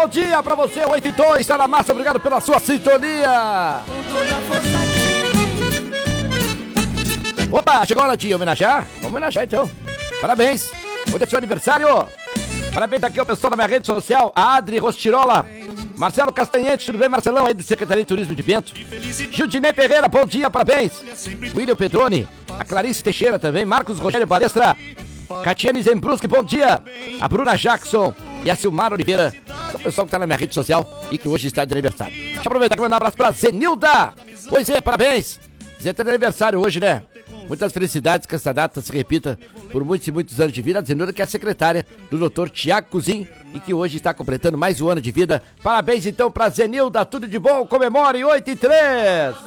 Bom dia pra você, 8 e 2, tá na massa, obrigado pela sua sintonia. Opa, chegou a hora de homenagear? Vamos homenagear então. Parabéns, hoje é seu aniversário. Parabéns aqui ao pessoal da minha rede social, a Adri Rostirola, Marcelo Castanhete, tudo bem, Marcelão, aí do Secretaria de Turismo de Bento. Judinei Pereira, bom dia, parabéns. William Pedroni, a Clarice Teixeira também, Marcos Rogério Balestra, Catiane Zembruski, bom dia. A Bruna Jackson e a Silmar Oliveira, o pessoal que tá na minha rede social e que hoje está de aniversário. Deixa eu aproveitar que mandar um abraço pra Zenilda. Pois é, parabéns. Zé tá de aniversário hoje, né? Muitas felicidades, que essa data se repita por muitos e muitos anos de vida. A Zenilda, que é a secretária do Dr. Tiago Cuzin e que hoje está completando mais um ano de vida. Parabéns então pra Zenilda, tudo de bom, comemore, 8 e 3.